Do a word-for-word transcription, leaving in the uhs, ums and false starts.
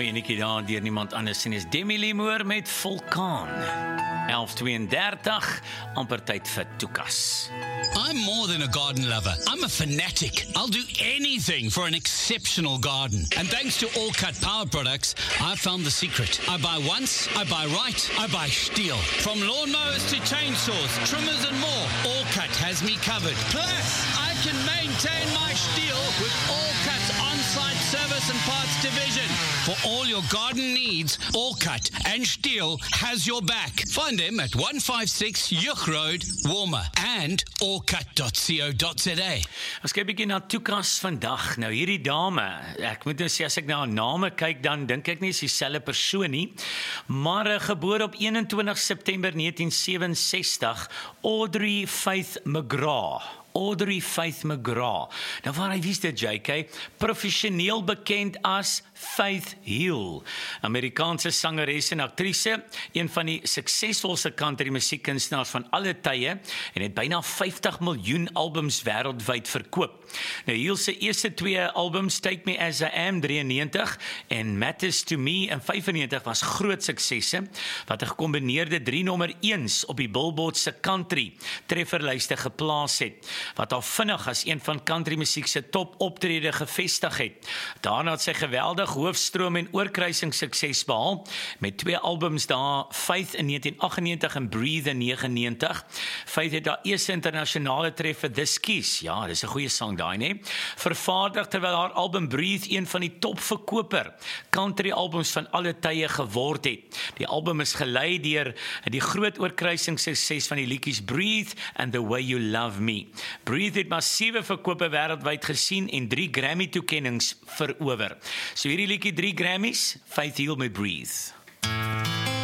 Mooi enetjie daar deur niemand anders en is Demi Lee Moore met Vulkaan. elf tweeëndertig, amper tyd vir Toekas. I'm more than a garden lover. I'm a fanatic. I'll do anything for an exceptional garden. And thanks to All Cut Power Products, I found the secret. I buy once, I buy right, I buy Stihl. From lawnmowers to chainsaws, trimmers and more, All Cut has me covered. Plus, I can maintain my Stihl with All Cut's on-site service and parts division. For all your garden needs, All Cut and Stihl has your back. Find them at one fifty-six Juk Road, Warmer, and all cut dot co dot za. Ons kyk bietjie na Toekas vandag. Nou hierdie dame, ek moet nou sê as ek na haar name kyk, dan dink ek nie is dieselfde persoon nie, maar uh, gebore op eenentwintig September negentien sewensestig, Audrey Faith McGrath. Audrey Faith McGrath. Nou waar hy, wie is dit, J K? Professioneel bekend as Faith Hill. Amerikaanse sangeres en aktrise, een van die suksesvolste country musiekkunstenaars van alle tye en het byna vyftig miljoen albums wêreldwyd verkoop. Nou Hill se eerste twee albums, Take Me As I Am drieënnegentig en Matters to Me in vyfennegentig was groot suksesse, wat 'n gekombineerde drie nommer eens op die Billboard se country trefferlyste geplaas het, wat al vinnig as een van country musiek se top optrede gevestig het. Daarna het sy geweldig hoofstroom en oorkruising sukses behaal, met twee albums daar, Faith in negentien aggennegentig en Breathe in negenennegentig. Faith het haar eerste internasionale treffer This Kiss, ja, dis 'n goeie sang daai, nee, vervaardig terwyl haar album Breathe een van die topverkoper country albums van alle tye geword het. Die album is gelei deur die groot oorkruising sukses van die liedjies Breathe and The Way You Love Me. Breathe het massiewe verkope wêreldwyd gesien en drie Grammy-toekennings verower. So hierdie liedjie drie Grammys, Faith Hill met Breathe.